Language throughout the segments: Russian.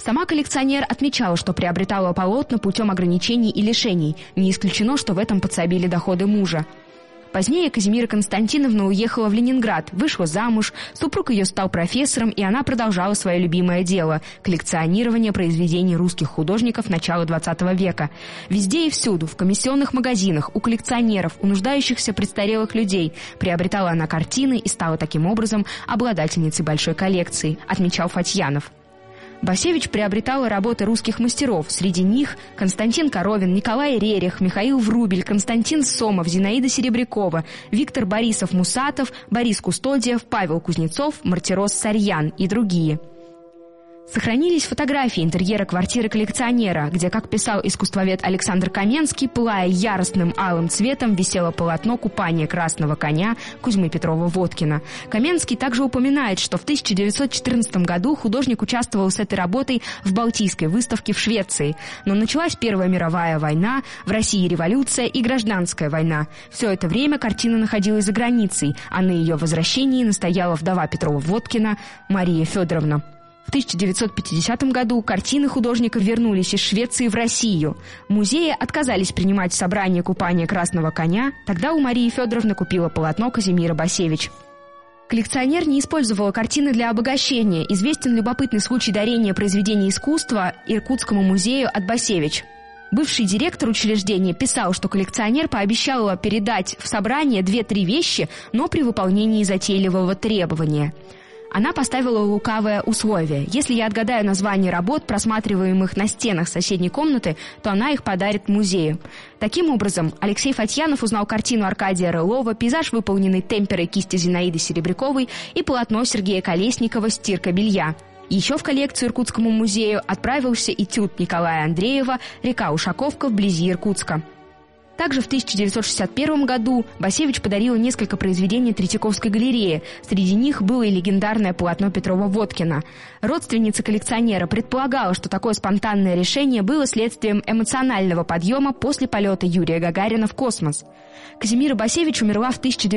Сама коллекционер отмечала, что приобретала полотна путем ограничений и лишений. Не исключено, что в этом подсобили доходы мужа. Позднее Казимира Константиновна уехала в Ленинград, вышла замуж, супруг ее стал профессором, и она продолжала свое любимое дело – коллекционирование произведений русских художников начала XX века. Везде и всюду, в комиссионных магазинах, у коллекционеров, у нуждающихся престарелых людей приобретала она картины и стала таким образом обладательницей большой коллекции, отмечал Фатьянов. Басевич приобретала работы русских мастеров. Среди них Константин Коровин, Николай Рерих, Михаил Врубель, Константин Сомов, Зинаида Серебрякова, Виктор Борисов-Мусатов, Борис Кустодиев, Павел Кузнецов, Мартирос Сарьян и другие. Сохранились фотографии интерьера квартиры коллекционера, где, как писал искусствовед Александр Каменский, пылая яростным алым цветом, висело полотно «Купание красного коня» Кузьмы Петрова-Водкина. Каменский также упоминает, что в 1914 году художник участвовал с этой работой в Балтийской выставке в Швеции. Но началась Первая мировая война, в России революция и гражданская война. Все это время картина находилась за границей, а на ее возвращении настояла вдова Петрова-Водкина Мария Федоровна. В 1950 году картины художника вернулись из Швеции в Россию. Музеи отказались принимать в собрании «Купание красного коня». Тогда у Марии Федоровны купила полотно Казимира Басевич. Коллекционер не использовала картины для обогащения. Известен любопытный случай дарения произведений искусства Иркутскому музею от Басевич. Бывший директор учреждения писал, что коллекционер пообещала передать в собрание 2-3 вещи, но при выполнении затейливого требования. Она поставила лукавое условие. Если я отгадаю название работ, просматриваемых на стенах соседней комнаты, то она их подарит музею. Таким образом, Алексей Фатьянов узнал картину Аркадия Рылова, пейзаж, выполненный темперой кисти Зинаиды Серебряковой, и полотно Сергея Колесникова «Стирка белья». Еще в коллекцию Иркутскому музею отправился этюд Николая Андреева «Река Ушаковка вблизи Иркутска». Также в 1961 году Басевич подарила несколько произведений Третьяковской галереи. Среди них было и легендарное полотно Петрова-Водкина. Родственница коллекционера предполагала, что такое спонтанное решение было следствием эмоционального подъема после полета Юрия Гагарина в космос. Казимира Басевич умерла в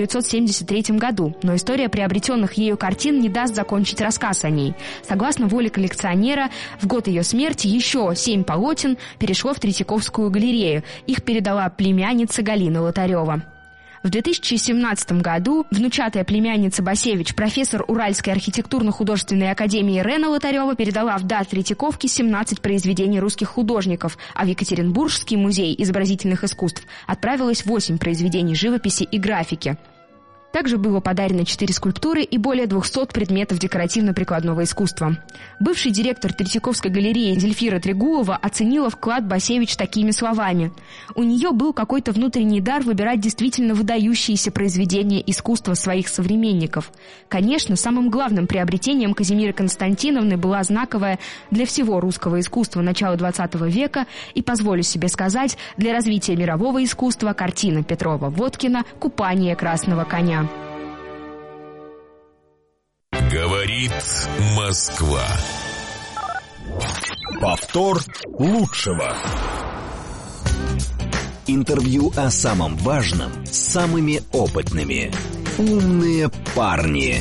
1973 году, но история приобретенных ею картин не даст закончить рассказ о ней. Согласно воле коллекционера, в год ее смерти еще 7 полотен перешло в Третьяковскую галерею. Их передала племянница Галина Лотарева. В 2017 году внучатая племянница Басевич, профессор Уральской архитектурно-художественной академии Рена Лотарева, передала в дар Третьяковки 17 произведений русских художников, а в Екатеринбургский музей изобразительных искусств отправилось 8 произведений живописи и графики. Также было подарено 4 скульптуры и более 200 предметов декоративно-прикладного искусства. Бывший директор Третьяковской галереи Зельфира Трегулова оценила вклад Басевич такими словами: «У нее был какой-то внутренний дар выбирать действительно выдающиеся произведения искусства своих современников. Конечно, самым главным приобретением Казимиры Константиновны была знаковая для всего русского искусства начала XX века и, позволю себе сказать, для развития мирового искусства картина Петрова-Водкина «Купание красного коня». Говорит Москва. Повтор лучшего. Интервью о самом важном с самыми опытными. Умные парни.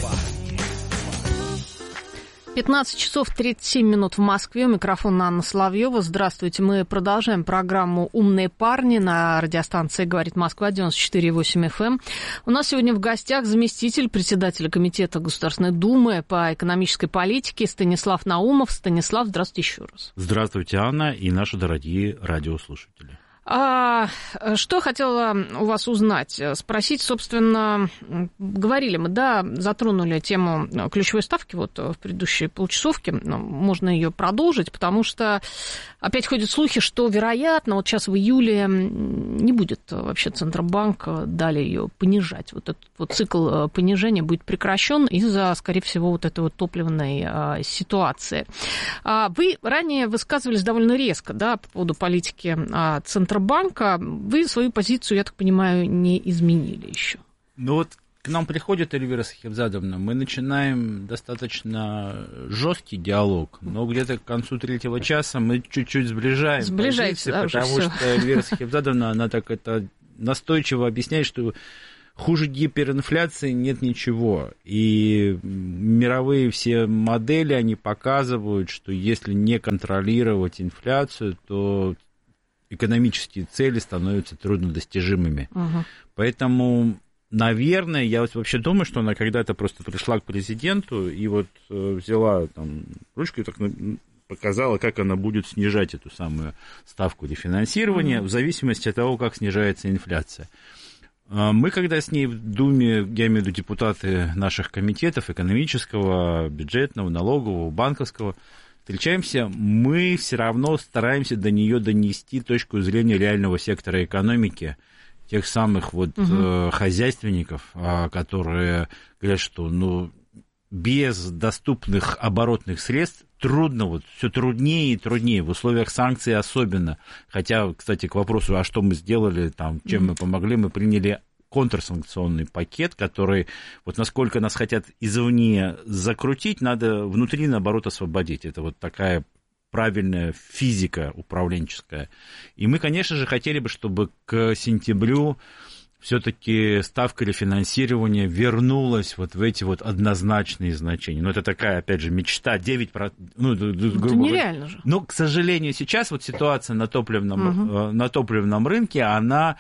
15 часов 37 минут в Москве. У микрофона Анна Соловьева. Здравствуйте. Мы продолжаем программу «Умные парни» на радиостанции «Говорит Москва» 94,8 FM. У нас сегодня в гостях заместитель председателя Комитета Государственной Думы по экономической политике Станислав Наумов. Станислав, здравствуйте еще раз. Здравствуйте, Анна, и наши дорогие радиослушатели. Что хотела у вас узнать? Спросить, собственно, говорили мы, да, затронули тему ключевой ставки вот в предыдущей полчасовке, можно ее продолжить, потому что опять ходят слухи, что, вероятно, вот сейчас в июле не будет вообще Центробанк далее ее понижать. Вот этот вот цикл понижения будет прекращен из-за, скорее всего, вот этой вот топливной ситуации. Вы ранее высказывались довольно резко, да, по поводу политики Центробанка. Вы свою позицию, я так понимаю, не изменили еще. Ну вот к нам приходит Эльвира Сахибзадовна, мы начинаем достаточно жесткий диалог, но где-то к концу 3-го часа мы чуть-чуть сближаем позиции, да, потому что Эльвира Сахибзадовна, она так это настойчиво объясняет, что хуже гиперинфляции нет ничего. И мировые все модели, они показывают, что если не контролировать инфляцию, то экономические цели становятся труднодостижимыми. Поэтому, наверное, я вообще думаю, что она когда-то просто пришла к президенту и вот взяла там ручку и так показала, как она будет снижать эту самую ставку рефинансирования в зависимости от того, как снижается инфляция. Мы, когда с ней в Думе, я имею в виду депутаты наших комитетов экономического, бюджетного, налогового, банковского, встречаемся, мы все равно стараемся до нее донести точку зрения реального сектора экономики, тех самых вот хозяйственников, которые говорят, что без доступных оборотных средств трудно, вот все труднее и труднее, в условиях санкций особенно. Хотя, кстати, к вопросу, а что мы сделали, там, чем мы помогли, мы приняли контрсанкционный пакет, который, вот насколько нас хотят извне закрутить, надо внутри, наоборот, освободить. Это вот такая правильная физика управленческая. И мы, конечно же, хотели бы, чтобы к сентябрю все-таки ставка рефинансирования вернулась вот в эти вот однозначные значения. Но это такая, опять же, мечта, 9%. Это нереально же. Но, к сожалению, сейчас вот ситуация на топливном рынке, она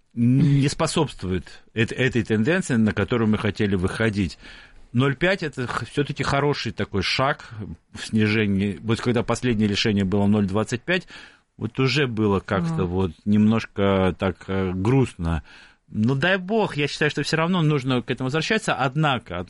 не способствует этой тенденции, на которую мы хотели выходить. 0,5 это все-таки хороший такой шаг в снижении. Вот когда последнее решение было 0,25, вот уже было как-то вот немножко так грустно. Ну, дай бог, я считаю, что все равно нужно к этому возвращаться. Однако,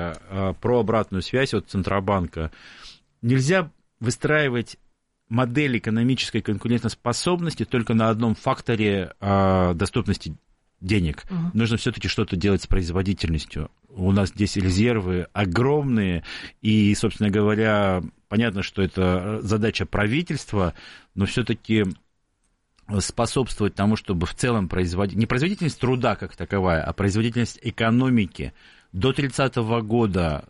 про обратную связь от Центробанка. Нельзя выстраивать модель экономической конкурентоспособности только на одном факторе доступности денег. Нужно все-таки что-то делать с производительностью. У нас здесь резервы огромные, и, собственно говоря, понятно, что это задача правительства, но все-таки способствовать тому, чтобы в целом не производительность труда как таковая, а производительность экономики до 30-го года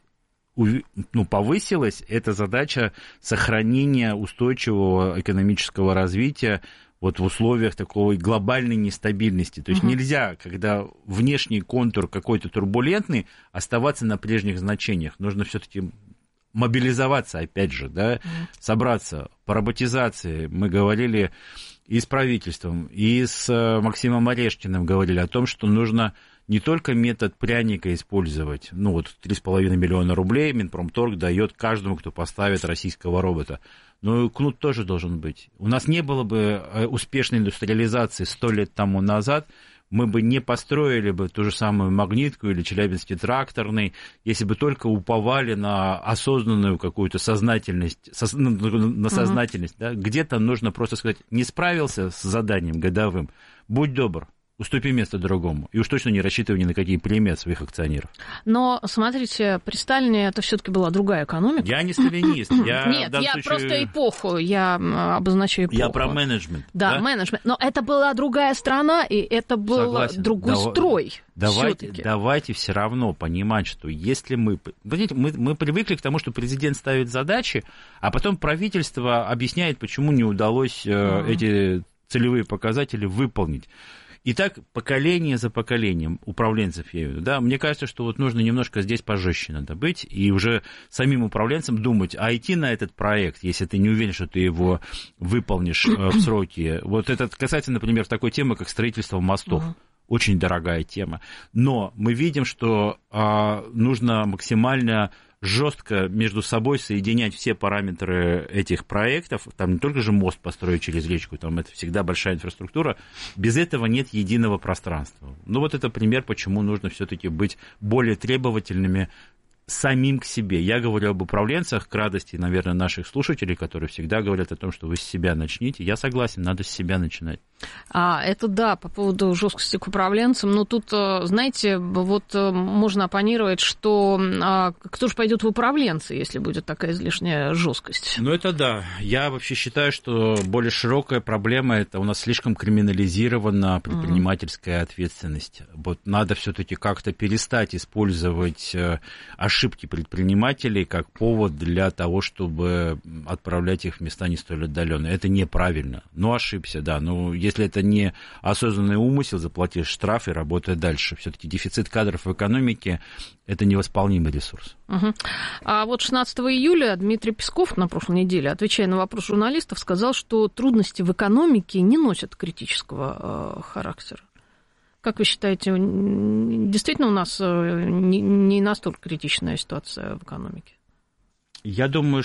повысилась, это задача сохранения устойчивого экономического развития вот в условиях такой глобальной нестабильности. То есть нельзя, когда внешний контур какой-то турбулентный, оставаться на прежних значениях. Нужно все-таки мобилизоваться, опять же, да, собраться. По роботизации мы говорили и с правительством, и с Максимом Орешкиным говорили о том, что нужно не только метод пряника использовать, 3,5 миллиона рублей Минпромторг дает каждому, кто поставит российского робота, но и кнут тоже должен быть. У нас не было бы успешной индустриализации 100 лет тому назад, мы бы не построили бы ту же самую Магнитку или Челябинский тракторный, если бы только уповали на осознанную какую-то сознательность, на сознательность. Да? Где-то нужно просто сказать, не справился с заданием годовым, будь добр, уступи место другому. И уж точно не рассчитывай ни на какие премии от своих акционеров. Но, смотрите, при Сталине это все-таки была другая экономика. Я не сталинист. Нет, я просто эпоху, я обозначаю эпоху. Я про менеджмент. Да, менеджмент. Но это была другая страна, и это был другой строй. Давайте все равно понимать, что если мы привыкли к тому, что президент ставит задачи, а потом правительство объясняет, почему не удалось эти целевые показатели выполнить. И так поколение за поколением управленцев, я имею в виду, да, мне кажется, что вот нужно немножко здесь пожестче надо быть, и уже самим управленцам думать, а идти на этот проект, если ты не уверен, что ты его выполнишь в сроки. Вот это касается, например, такой темы, как строительство мостов. Очень дорогая тема. Но мы видим, что нужно максимально жестко между собой соединять все параметры этих проектов. Там не только же мост построить через речку, там это всегда большая инфраструктура. Без этого нет единого пространства. Вот это пример, почему нужно все-таки быть более требовательными самим к себе. Я говорю об управленцах, к радости, наверное, наших слушателей, которые всегда говорят о том, что вы с себя начните. Я согласен, надо с себя начинать. Это да, по поводу жесткости к управленцам. Но тут, знаете, вот можно оппонировать, что кто же пойдет в управленцы, если будет такая излишняя жесткость? Это да. Я вообще считаю, что более широкая проблема – это у нас слишком криминализирована предпринимательская ответственность. Вот надо все-таки как-то перестать использовать ошибки предпринимателей как повод для того, чтобы отправлять их в места не столь отдаленные. Это неправильно. Ошибся, да. Если это не осознанный умысел, заплатишь штраф и работай дальше. Все-таки дефицит кадров в экономике – это невосполнимый ресурс. А вот 16 июля Дмитрий Песков на прошлой неделе, отвечая на вопрос журналистов, сказал, что трудности в экономике не носят критического характера. Как вы считаете, действительно у нас не настолько критичная ситуация в экономике? Я думаю,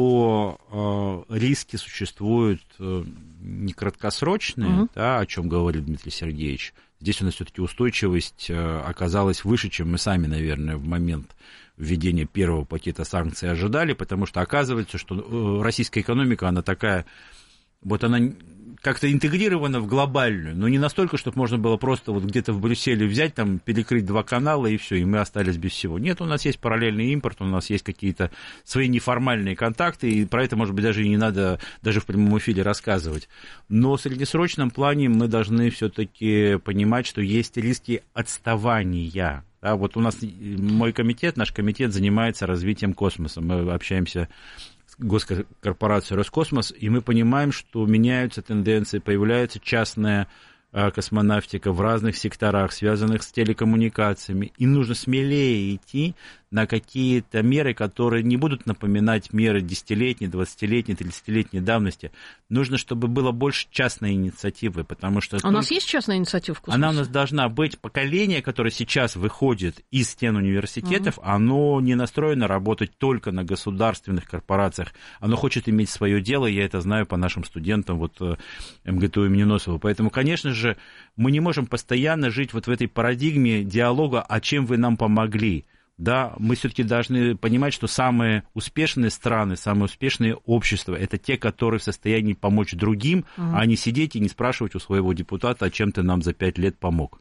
что риски существуют не краткосрочные, да, о чем говорит Дмитрий Сергеевич. Здесь у нас все-таки устойчивость оказалась выше, чем мы сами, наверное, в момент введения первого пакета санкций ожидали, потому что оказывается, что российская экономика, она такая, вот она как-то интегрирована в глобальную, но не настолько, чтобы можно было просто вот где-то в Брюсселе взять, там, перекрыть 2 канала и все, и мы остались без всего. Нет, у нас есть параллельный импорт, у нас есть какие-то свои неформальные контакты, и про это, может быть, даже и не надо даже в прямом эфире рассказывать. Но в среднесрочном плане мы должны все-таки понимать, что есть риски отставания. Да, вот у нас наш комитет занимается развитием космоса. Мы общаемся с госкорпорацией Роскосмос, и мы понимаем, что меняются тенденции, появляется частная космонавтика в разных секторах, связанных с телекоммуникациями, и нужно смелее идти на какие-то меры, которые не будут напоминать меры 10-летней, 20-летней, 30-летней давности. Нужно, чтобы было больше частной инициативы, потому что... У нас есть частная инициатива в космосе? Она у нас должна быть. Поколение, которое сейчас выходит из стен университетов, оно не настроено работать только на государственных корпорациях. Оно хочет иметь свое дело, я это знаю по нашим студентам вот, МГТУ имени Носова. Поэтому, конечно же, мы не можем постоянно жить вот в этой парадигме диалога, а чем вы нам помогли. Да, мы все-таки должны понимать, что самые успешные страны, самые успешные общества – это те, которые в состоянии помочь другим, а не сидеть и не спрашивать у своего депутата, а чем ты нам за 5 лет помог.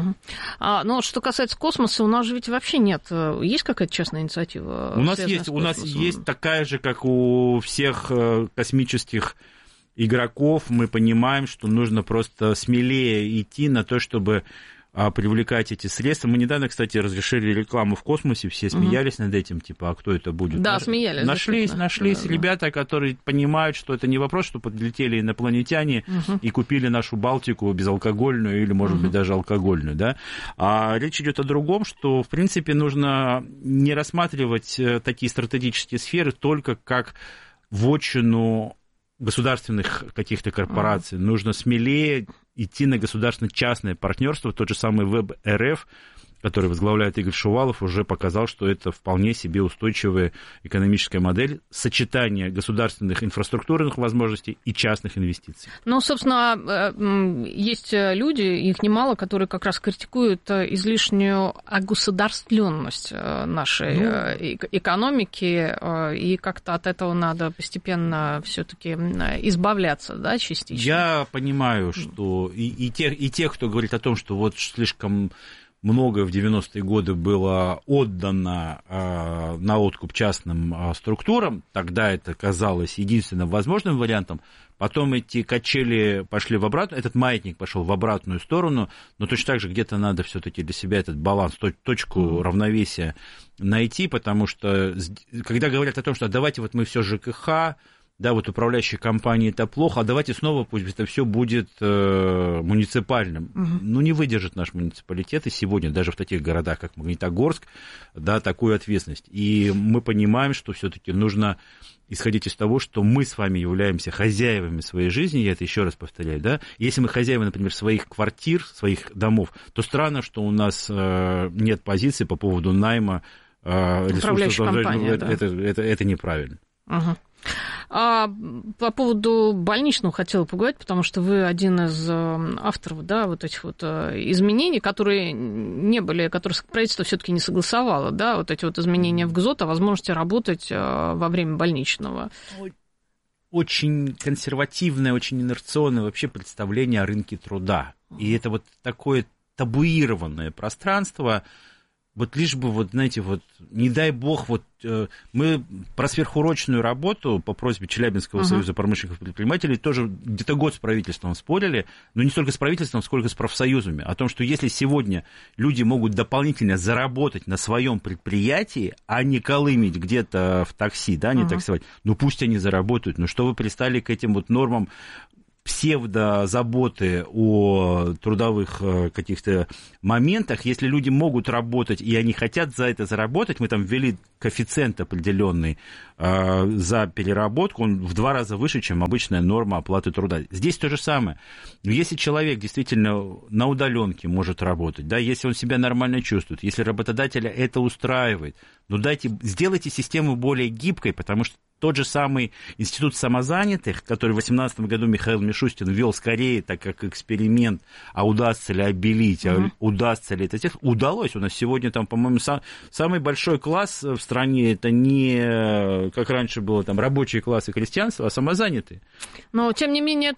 Но что касается космоса, у нас же ведь вообще нет. Есть какая-то частная инициатива? У нас есть такая же, как у всех космических игроков. Мы понимаем, что нужно просто смелее идти на то, чтобы привлекать эти средства. Мы недавно, кстати, разрешили рекламу в космосе, все смеялись над этим, типа, а кто это будет? Да, смеялись. Нашлись ребята, которые понимают, что это не вопрос, что подлетели инопланетяне и купили нашу Балтику безалкогольную или, может быть, даже алкогольную, да? А речь идет о другом, что, в принципе, нужно не рассматривать такие стратегические сферы только как вотчину государственных каких-то корпораций. Нужно смелее идти на государственно-частное партнерство. Тот же самый ВЭБ-РФ, который возглавляет Игорь Шувалов, уже показал, что это вполне себе устойчивая экономическая модель сочетания государственных инфраструктурных возможностей и частных инвестиций. Ну, собственно, есть люди, их немало, которые как раз критикуют излишнюю огосударствленность нашей экономики, и как-то от этого надо постепенно все-таки избавляться, да, частично. Я понимаю, что и тех, кто говорит о том, что вот слишком многое в 90-е годы было отдано на откуп частным структурам, тогда это казалось единственным возможным вариантом, потом эти качели пошли в обратную, этот маятник пошел в обратную сторону, но точно так же где-то надо все-таки для себя этот баланс, точку равновесия найти, потому что когда говорят о том, что давайте вот мы все ЖКХ, да, вот управляющие компании это плохо, а давайте снова пусть это все будет муниципальным. Ну, не выдержит наш муниципалитет и сегодня, даже в таких городах, как Магнитогорск, да, такую ответственность. И мы понимаем, что все-таки нужно исходить из того, что мы с вами являемся хозяевами своей жизни, я это еще раз повторяю, да, если мы хозяева, например, своих квартир, своих домов, то странно, что у нас нет позиции по поводу найма ресурсов. Это неправильно. А по поводу больничного хотела поговорить, потому что вы один из авторов, да, вот этих вот изменений, которые правительство все-таки не согласовало, да, вот эти вот изменения в ГЗОТ о возможности работать во время больничного. Очень консервативное, очень инерционное вообще представление о рынке труда. И это вот такое табуированное пространство. Вот лишь бы, вот, знаете, вот, не дай бог, вот, мы про сверхурочную работу по просьбе Челябинского союза промышленных предпринимателей тоже где-то год с правительством спорили, но не столько с правительством, сколько с профсоюзами, о том, что если сегодня люди могут дополнительно заработать на своем предприятии, а не колымить где-то в такси, да, не таксовать, ну пусть они заработают, ну что вы пристали к этим вот нормам псевдозаботы о трудовых каких-то моментах. Если люди могут работать, и они хотят за это заработать, мы там ввели коэффициент определенный за переработку, он в 2 раза выше, чем обычная норма оплаты труда. Здесь то же самое. Если человек действительно на удаленке может работать, да, если он себя нормально чувствует, если работодателя это устраивает, ну сделайте систему более гибкой, потому что тот же самый институт самозанятых, который в 2018 году Михаил Мишустин ввел скорее так как эксперимент, а удастся ли обелить, удастся ли это сделать, удалось. У нас сегодня там, по-моему, самый большой класс в стране, это не, как раньше было, там, рабочие классы крестьянства, а самозанятые. Но, тем не менее,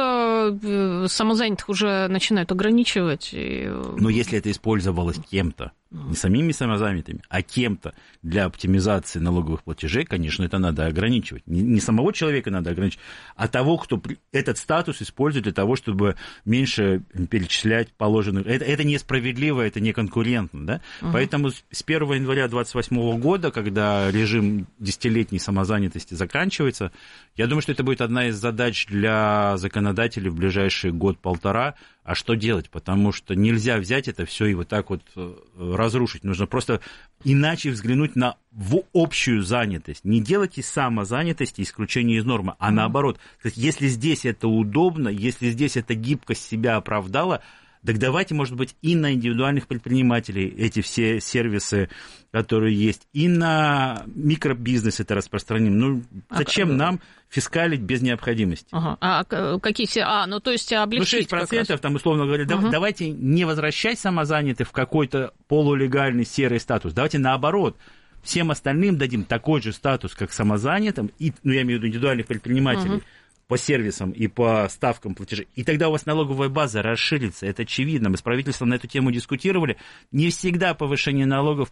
тоже самозанятых уже начинают ограничивать. Но если это использовалось кем-то, не самими самозанятыми, а кем-то для оптимизации налоговых платежей, конечно, это надо ограничивать. Не самого человека надо ограничивать, а того, кто этот статус использует для того, чтобы меньше перечислять положенных. Это несправедливо, это не конкурентно. Да? Поэтому с 1 января 2028 года, когда режим 10-летней самозанятости заканчивается, я думаю, что это будет одна из задач для законодателей в ближайший год-полтора. А что делать? Потому что нельзя взять это все и вот так вот разрушить. Нужно просто иначе взглянуть на общую занятость. Не делать из самозанятости исключение из нормы, а наоборот. Если здесь это удобно, если здесь эта гибкость себя оправдала, так давайте, может быть, и на индивидуальных предпринимателей эти все сервисы, которые есть, и на микробизнес это распространим. Ну, зачем нам фискалить без необходимости? А какие все? Ну, то есть облегчить. 6%, там, условно говоря, давайте не возвращать самозанятых в какой-то полулегальный серый статус. Давайте наоборот. Всем остальным дадим такой же статус, как самозанятым, и, я имею в виду индивидуальных предпринимателей, по сервисам и по ставкам платежей. И тогда у вас налоговая база расширится, это очевидно. Мы с правительством на эту тему дискутировали. Не всегда повышение налогов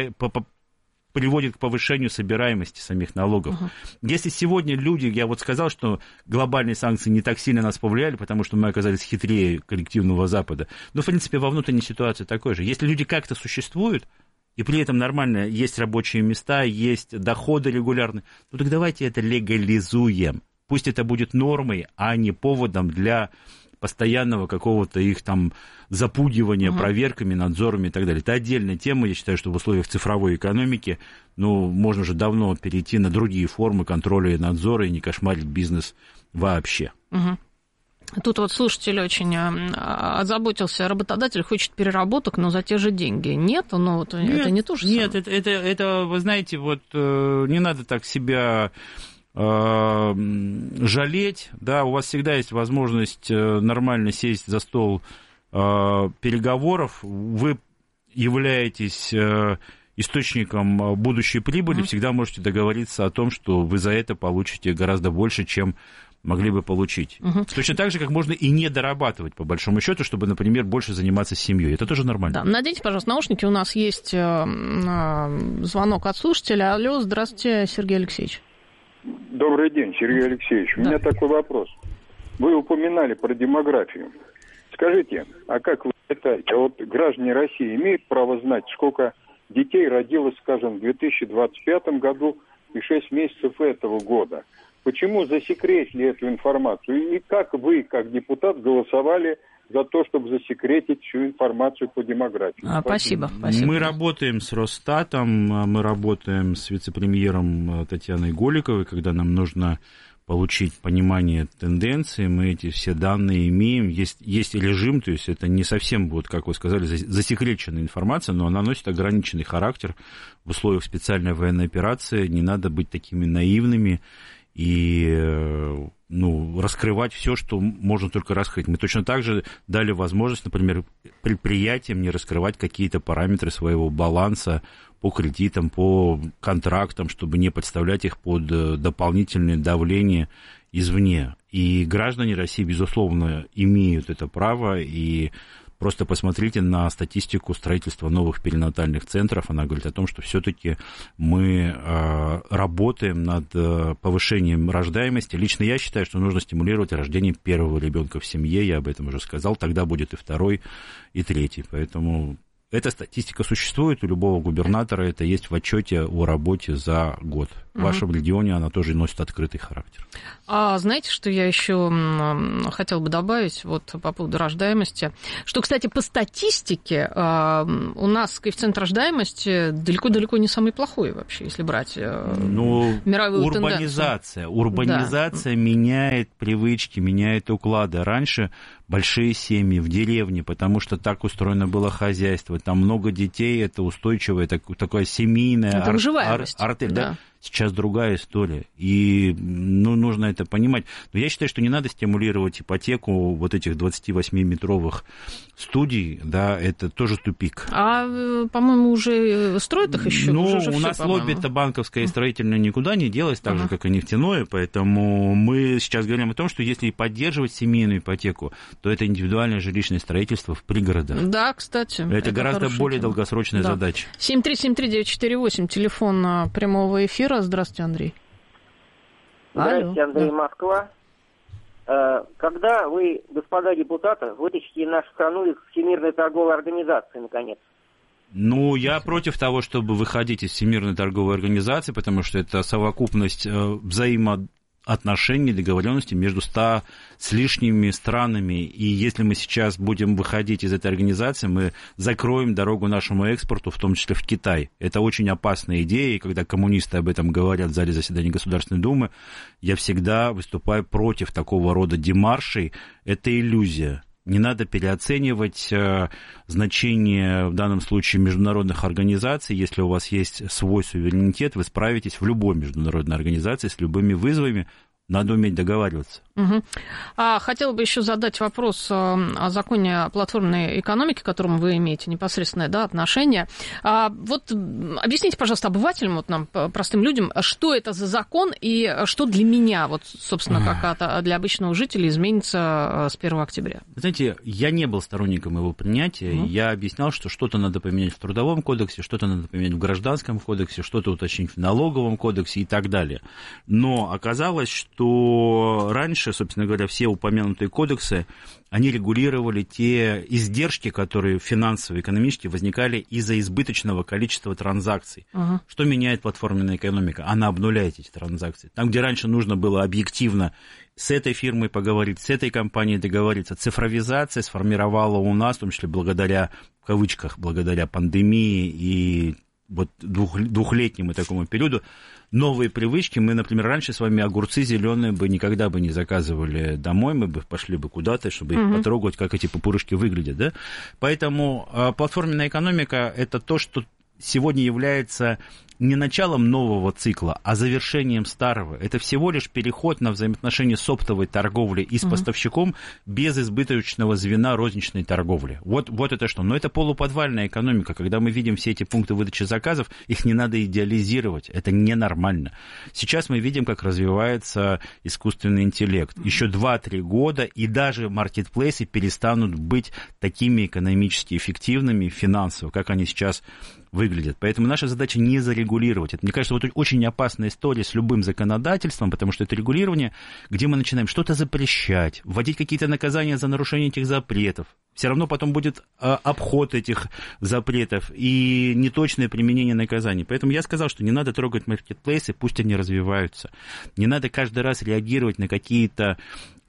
приводит к повышению собираемости самих налогов. Если сегодня люди, я вот сказал, что глобальные санкции не так сильно нас повлияли, потому что мы оказались хитрее коллективного Запада, но, в принципе, во внутренней ситуации такой же. Если люди как-то существуют, и при этом нормально есть рабочие места, есть доходы регулярные, ну так давайте это легализуем. Пусть это будет нормой, а не поводом для постоянного какого-то их там запугивания проверками, надзорами и так далее. Это отдельная тема. Я считаю, что в условиях цифровой экономики можно уже давно перейти на другие формы контроля и надзора и не кошмарить бизнес вообще. Тут вот слушатель очень озаботился, работодатель хочет переработок, но за те же деньги. Нет, это не то же самое. Нет, это, вы знаете, вот не надо так себя жалеть, да, у вас всегда есть возможность нормально сесть за стол переговоров, вы являетесь источником будущей прибыли, всегда можете договориться о том, что вы за это получите гораздо больше, чем могли бы получить. Точно так же, как можно и не дорабатывать, по большому счету, чтобы, например, больше заниматься семьей. Это тоже нормально. Да. Наденьте, пожалуйста, наушники. У нас есть звонок от слушателя. Алло, здравствуйте, Сергей Алексеевич. Добрый день, Сергей Алексеевич. У меня такой вопрос. Вы упоминали про демографию. Скажите, а как вы считаете, вот граждане России имеют право знать, сколько детей родилось, скажем, в 2025 году и 6 месяцев этого года? Почему засекретили эту информацию? И как вы, как депутат, голосовали за то, чтобы засекретить всю информацию по демографии? Спасибо. Мы работаем с Росстатом, мы работаем с вице-премьером Татьяной Голиковой, когда нам нужно получить понимание тенденций, мы эти все данные имеем. Есть режим, то есть это не совсем, вот, как вы сказали, засекреченная информация, но она носит ограниченный характер в условиях специальной военной операции. Не надо быть такими наивными и раскрывать все, что можно только раскрыть. Мы точно так же дали возможность, например, предприятиям не раскрывать какие-то параметры своего баланса по кредитам, по контрактам, чтобы не подставлять их под дополнительное давление извне. И граждане России, безусловно, имеют это право, и просто посмотрите на статистику строительства новых перинатальных центров. Она говорит о том, что все-таки мы работаем над повышением рождаемости. Лично я считаю, что нужно стимулировать рождение первого ребенка в семье. Я об этом уже сказал. Тогда будет и второй, и третий. Поэтому эта статистика существует. У любого губернатора это есть в отчете о работе за год. в вашем регионе она тоже носит открытый характер. А знаете, что я еще хотела бы добавить вот по поводу рождаемости? Что, кстати, по статистике у нас коэффициент рождаемости далеко-далеко не самый плохой вообще, если брать мировую тенденцию. Урбанизация меняет привычки, меняет уклады. Раньше большие семьи в деревне, потому что так устроено было хозяйство. Там много детей, это устойчивая такая семейная артель. Да. Сейчас другая история, и нужно это понимать. Но я считаю, что не надо стимулировать ипотеку вот этих 28-метровых студий, да, это тоже тупик. А, по-моему, уже строят их еще? У нас лобби-то банковское и строительное никуда не делось, так же, как и нефтяное, поэтому мы сейчас говорим о том, что если поддерживать семейную ипотеку, то это индивидуальное жилищное строительство в пригородах. Да, кстати. Это гораздо более долгосрочная задача. 7373948, телефон прямого эфира. Здравствуйте, Андрей. Здравствуйте, Андрей, Москва. Когда вы, господа депутаты, вытащите нашу страну из Всемирной торговой организации, наконец? Я против того, чтобы выходить из Всемирной торговой организации, потому что это совокупность взаимоотношений, договоренностей между 100 с лишними странами. И если мы сейчас будем выходить из этой организации, мы закроем дорогу нашему экспорту, в том числе в Китай. Это очень опасная идея, и когда коммунисты об этом говорят в зале заседаний Государственной Думы, я всегда выступаю против такого рода демаршей. Это иллюзия. Не надо переоценивать значение в данном случае международных организаций. Если у вас есть свой суверенитет, вы справитесь в любой международной организации с любыми вызовами. Надо уметь договариваться. Угу. Хотела бы еще задать вопрос о законе о платформенной экономике, к которому вы имеете непосредственное отношение. Вот объясните, пожалуйста, обывателям, вот нам, простым людям, что это за закон и что для меня, вот, собственно, как для обычного жителя изменится с 1 октября? Знаете, я не был сторонником его принятия. Я объяснял, что что-то надо поменять в Трудовом кодексе, что-то надо поменять в Гражданском кодексе, что-то уточнить в Налоговом кодексе и так далее. Но оказалось, что раньше, собственно говоря, все упомянутые кодексы, они регулировали те издержки, которые финансово, экономически возникали из-за избыточного количества транзакций. Что меняет платформенная экономика? Она обнуляет эти транзакции. Там, где раньше нужно было объективно с этой фирмой поговорить, с этой компанией договориться, цифровизация сформировала у нас, в том числе благодаря, в кавычках, благодаря пандемии и вот двухлетнему такому периоду, новые привычки. Мы, например, раньше с вами огурцы зеленые бы никогда бы не заказывали домой, мы бы пошли бы куда-то, чтобы их потрогать, как эти пупырышки выглядят, да? Поэтому платформенная экономика – это то, что сегодня является не началом нового цикла, а завершением старого. Это всего лишь переход на взаимоотношения с оптовой торговлей и с поставщиком без избыточного звена розничной торговли. Вот это что? Но это полуподвальная экономика. Когда мы видим все эти пункты выдачи заказов, их не надо идеализировать. Это ненормально. Сейчас мы видим, как развивается искусственный интеллект. Еще 2-3 года, и даже маркетплейсы перестанут быть такими экономически эффективными, финансово, как они сейчас выглядят. Поэтому наша задача не зарегулировать. Это, мне кажется, вот очень опасная история с любым законодательством, потому что это регулирование, где мы начинаем что-то запрещать, вводить какие-то наказания за нарушение этих запретов. Все равно потом будет обход этих запретов и неточное применение наказаний. Поэтому я сказал, что не надо трогать маркетплейсы, пусть они развиваются. Не надо каждый раз реагировать на какие-то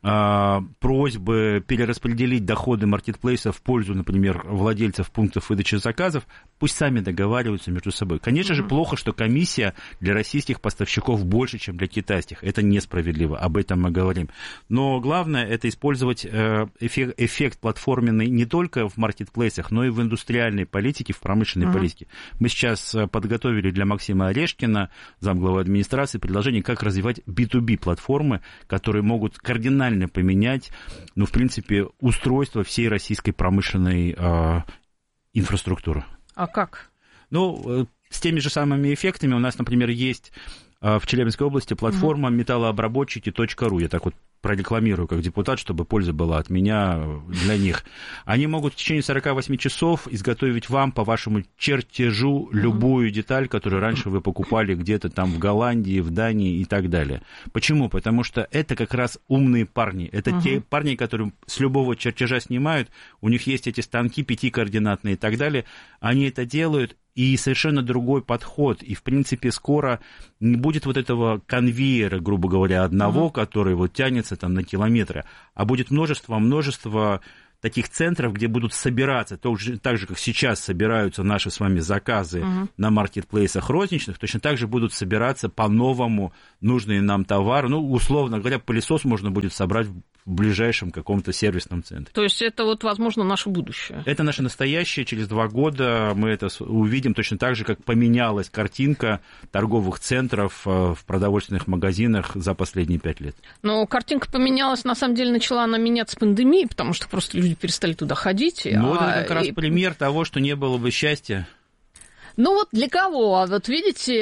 просьбы перераспределить доходы маркетплейса в пользу, например, владельцев пунктов выдачи заказов, пусть сами договариваются между собой. Конечно же, плохо, что комиссия для российских поставщиков больше, чем для китайских. Это несправедливо, об этом мы говорим. Но главное, это использовать эффект платформенный не только в маркетплейсах, но и в индустриальной политике, в промышленной политике. Мы сейчас подготовили для Максима Орешкина, замглавы администрации, предложение, как развивать B2B-платформы, которые могут кардинально поменять, в принципе, устройство всей российской промышленной инфраструктуры. А как? С теми же самыми эффектами у нас, например, есть в Челябинской области платформа металлообработчики.ру. Я так вот прорекламирую как депутат, чтобы польза была от меня для них. Они могут в течение 48 часов изготовить вам по вашему чертежу любую деталь, которую раньше вы покупали где-то там в Голландии, в Дании и так далее. Почему? Потому что это как раз умные парни. Это те парни, которые с любого чертежа снимают, у них есть эти станки 5-координатные и так далее. Они это делают, и совершенно другой подход. И, в принципе, скоро не будет вот этого конвейера, грубо говоря, одного, который вот тянется там на километры, а будет множество таких центров, где будут собираться, так же, как сейчас собираются наши с вами заказы на маркетплейсах розничных, точно так же будут собираться по-новому нужные нам товары. Ну, условно говоря, пылесос можно будет собрать в ближайшем каком-то сервисном центре. То есть это вот, возможно, наше будущее? Это наше настоящее. Через 2 года мы это увидим точно так же, как поменялась картинка торговых центров в продовольственных магазинах за последние 5 лет. Но картинка поменялась, на самом деле, начала она меняться с пандемией, потому что просто люди перестали туда ходить. Ну, это как раз пример того, что не было бы счастья. Ну вот для кого? Вот видите,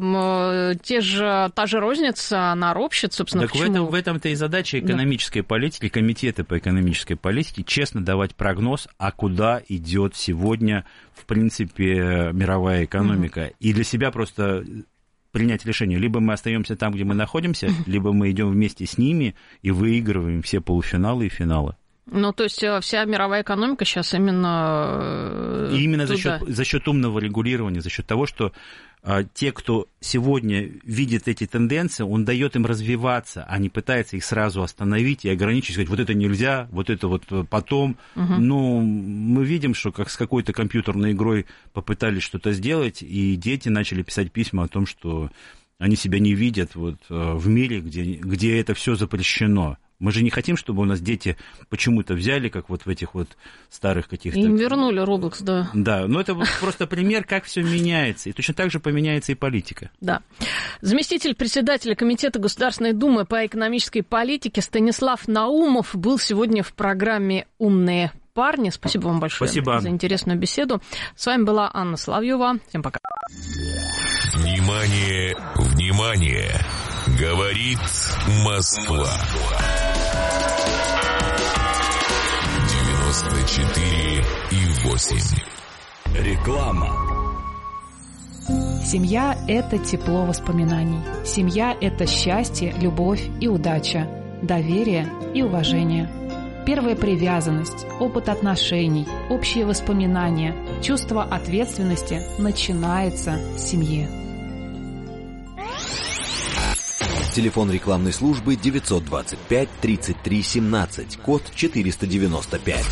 та же розница, она ропщет, собственно, так в этом-то и задача экономической политики, комитета по экономической политике, честно давать прогноз, а куда идет сегодня, в принципе, мировая экономика. И для себя просто принять решение. Либо мы остаемся там, где мы находимся, либо мы идем вместе с ними и выигрываем все полуфиналы и финалы. Ну, то есть вся мировая экономика сейчас именно... Именно за счет умного регулирования, за счет того, что те, кто сегодня видит эти тенденции, он дает им развиваться, а не пытается их сразу остановить и ограничить, сказать, вот это нельзя, вот это вот потом. Ну, мы видим, что как с какой-то компьютерной игрой попытались что-то сделать, и дети начали писать письма о том, что они себя не видят вот в мире, где это все запрещено. Мы же не хотим, чтобы у нас дети почему-то взяли, как вот в этих вот старых каких-то... Им вернули Roblox, да. Да, но это просто пример, как все меняется. И точно так же поменяется и политика. Да. Заместитель председателя Комитета Государственной Думы по экономической политике Станислав Наумов был сегодня в программе «Умные парни». Спасибо вам большое за интересную беседу. С вами была Анна Соловьева. Всем пока. Внимание, внимание! Говорит Москва. 94,8. Реклама. Семья – это тепло воспоминаний. Семья – это счастье, любовь и удача, доверие и уважение. Первая привязанность, опыт отношений, общие воспоминания, чувство ответственности начинается с семьи. Телефон рекламной службы 925 33 17, код 495.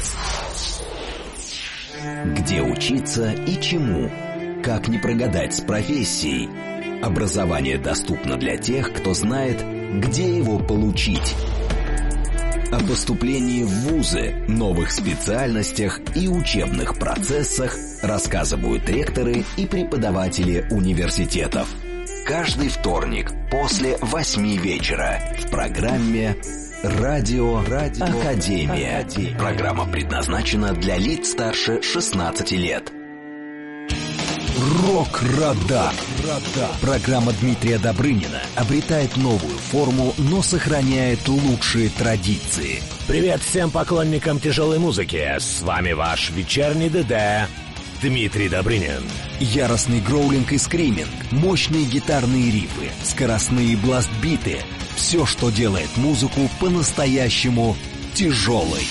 Где учиться и чему? Как не прогадать с профессией? Образование доступно для тех, кто знает, где его получить. О поступлении в вузы, новых специальностях и учебных процессах рассказывают ректоры и преподаватели университетов. Каждый вторник после 8 вечера в программе «Радио Академия». Программа предназначена для лиц старше 16 лет. Рок-радар. Программа Дмитрия Добрынина обретает новую форму, но сохраняет лучшие традиции. Привет всем поклонникам тяжелой музыки. С вами ваш вечерний ДД Дмитрий Добрынин. Яростный гроулинг и скриминг, мощные гитарные рифы, скоростные бласт-биты. Все, что делает музыку по-настоящему тяжелой.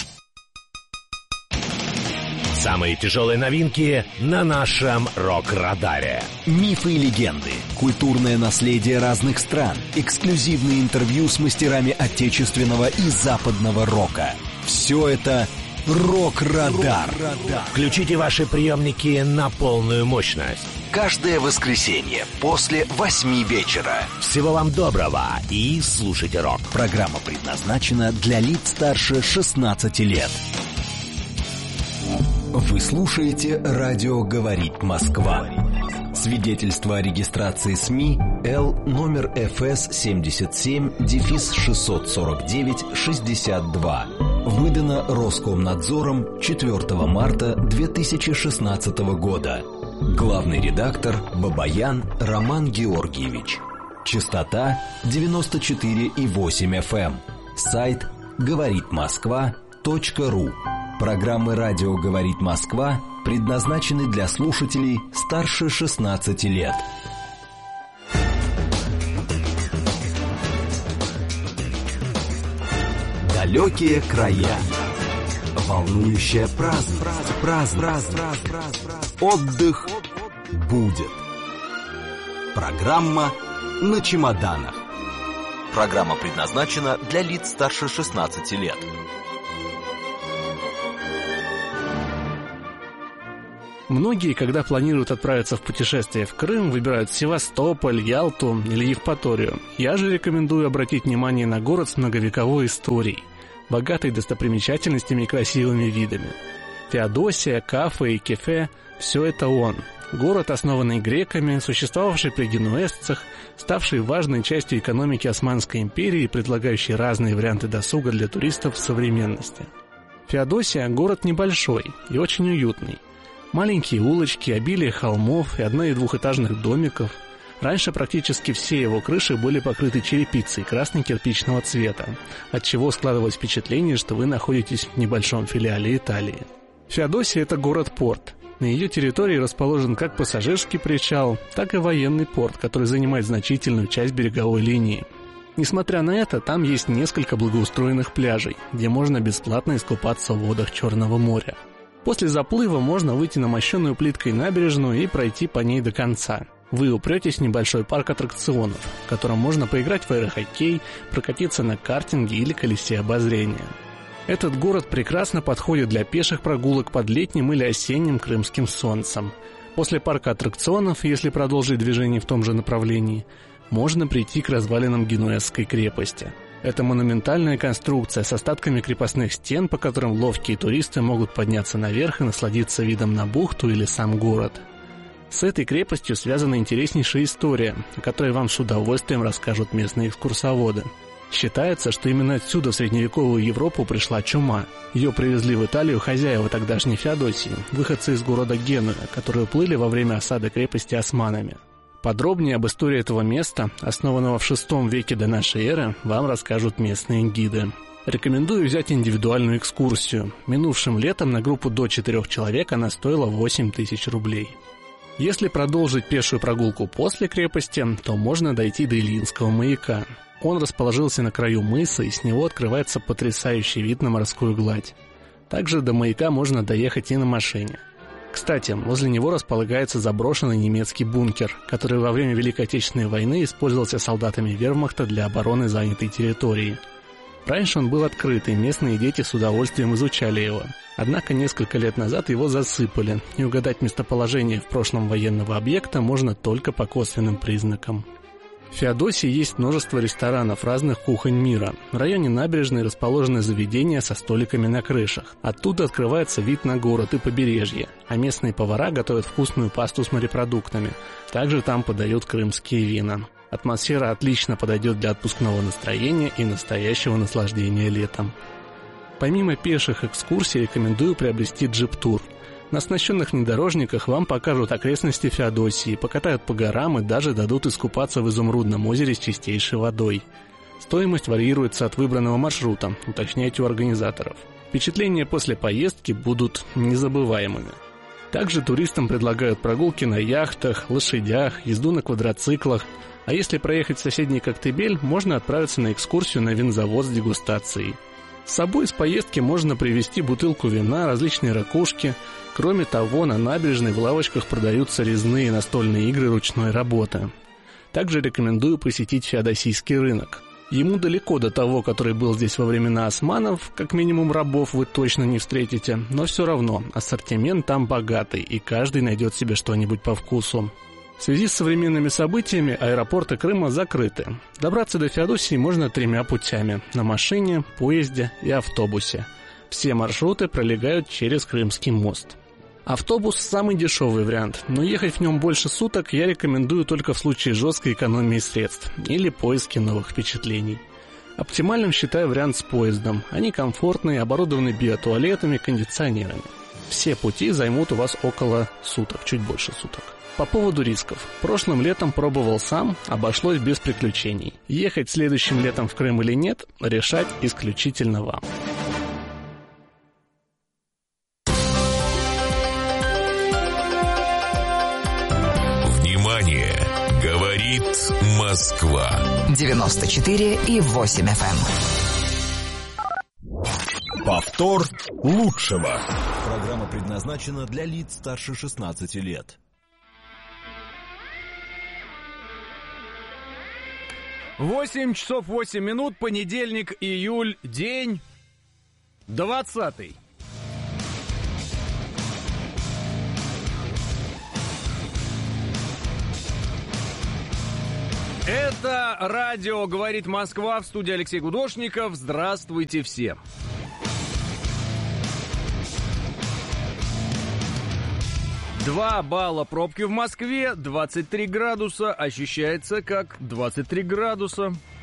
Самые тяжелые новинки на нашем рок-радаре. Мифы и легенды, культурное наследие разных стран, эксклюзивные интервью с мастерами отечественного и западного рока. Все это «Рок-радар». Включите ваши приемники на полную мощность. Каждое воскресенье после 8 вечера. Всего вам доброго и слушайте рок. Программа предназначена для лиц старше 16 лет. Вы слушаете «Радио говорит Москва». Свидетельство о регистрации СМИ Л номер ФС 77-649-62. Выдано Роскомнадзором 4 марта 2016 года. Главный редактор Бабаян Роман Георгиевич. Частота 94,8 FM. Сайт говоритмосква.ру. Программы «Радио говорит Москва» предназначены для слушателей старше 16 лет. Далекие края. Волнующая праздность. Отдых будет. Программа «На чемоданах». Программа предназначена для лиц старше 16 лет. Многие, когда планируют отправиться в путешествие в Крым, выбирают Севастополь, Ялту или Евпаторию. Я же рекомендую обратить внимание на город с многовековой историей, богатой достопримечательностями и красивыми видами. Феодосия, Кафа и Кефе – все это он. Город, основанный греками, существовавший при генуэзцах, ставший важной частью экономики Османской империи и предлагающий разные варианты досуга для туристов в современности. Феодосия – город небольшой и очень уютный. Маленькие улочки, обилие холмов и одно- и двухэтажных домиков. Раньше практически все его крыши были покрыты черепицей красно-кирпичного цвета, отчего складывалось впечатление, что вы находитесь в небольшом филиале Италии. Феодосия – это город-порт. На ее территории расположен как пассажирский причал, так и военный порт, который занимает значительную часть береговой линии. Несмотря на это, там есть несколько благоустроенных пляжей, где можно бесплатно искупаться в водах Черного моря. После заплыва можно выйти на мощенную плиткой набережную и пройти по ней до конца. Вы упретесь в небольшой парк аттракционов, в котором можно поиграть в аэрохоккей, прокатиться на картинге или колесе обозрения. Этот город прекрасно подходит для пеших прогулок под летним или осенним крымским солнцем. После парка аттракционов, если продолжить движение в том же направлении, можно прийти к развалинам Генуэзской крепости. Это монументальная конструкция с остатками крепостных стен, по которым ловкие туристы могут подняться наверх и насладиться видом на бухту или сам город. С этой крепостью связана интереснейшая история, о которой вам с удовольствием расскажут местные экскурсоводы. Считается, что именно отсюда в средневековую Европу пришла чума. Ее привезли в Италию хозяева тогдашней Феодосии, выходцы из города Генуя, которые уплыли во время осады крепости османами. Подробнее об истории этого места, основанного в VI веке до нашей эры, вам расскажут местные гиды. Рекомендую взять индивидуальную экскурсию. Минувшим летом на группу до 4 человек она стоила 8000 рублей. Если продолжить пешую прогулку после крепости, то можно дойти до Ильинского маяка. Он расположился на краю мыса, и с него открывается потрясающий вид на морскую гладь. Также до маяка можно доехать и на машине. Кстати, возле него располагается заброшенный немецкий бункер, который во время Великой Отечественной войны использовался солдатами вермахта для обороны занятой территории. Раньше он был открыт, и местные дети с удовольствием изучали его. Однако несколько лет назад его засыпали, и угадать местоположение в прошлом военного объекта можно только по косвенным признакам. В Феодосии есть множество ресторанов разных кухонь мира. В районе набережной расположены заведения со столиками на крышах. Оттуда открывается вид на город и побережье, а местные повара готовят вкусную пасту с морепродуктами. Также там подают крымские вина. Атмосфера отлично подойдет для отпускного настроения и настоящего наслаждения летом. Помимо пеших экскурсий рекомендую приобрести джип-тур. На оснащенных внедорожниках вам покажут окрестности Феодосии, покатают по горам и даже дадут искупаться в изумрудном озере с чистейшей водой. Стоимость варьируется от выбранного маршрута, уточняйте у организаторов. Впечатления после поездки будут незабываемыми. Также туристам предлагают прогулки на яхтах, лошадях, езду на квадроциклах. А если проехать в соседний Коктебель, можно отправиться на экскурсию на винзавод с дегустацией. С собой из поездки можно привезти бутылку вина, различные ракушки. Кроме того, на набережной в лавочках продаются резные настольные игры ручной работы. Также рекомендую посетить Феодосийский рынок. Ему далеко до того, который был здесь во времена османов, как минимум рабов вы точно не встретите, но все равно ассортимент там богатый, и каждый найдет себе что-нибудь по вкусу. В связи с современными событиями аэропорты Крыма закрыты. Добраться до Феодосии можно 3 путями – на машине, поезде и автобусе. Все маршруты пролегают через Крымский мост. Автобус – самый дешевый вариант, но ехать в нем больше суток я рекомендую только в случае жесткой экономии средств или поиски новых впечатлений. Оптимальным считаю вариант с поездом. Они комфортные, оборудованы биотуалетами, кондиционерами. Все пути займут у вас около суток, чуть больше суток. По поводу рисков. Прошлым летом пробовал сам, обошлось без приключений. Ехать следующим летом в Крым или нет, решать исключительно вам. Внимание! Говорит Москва. 94,8 FM. Повтор лучшего. Программа предназначена для лиц старше 16 лет. 8 часов 8 минут, понедельник, июль, день 20-й. Это радио «Говорит Москва», в студии Алексей Гудошников. Здравствуйте всем. Два балла пробки в Москве, 23 градуса, ощущается как 23 градуса.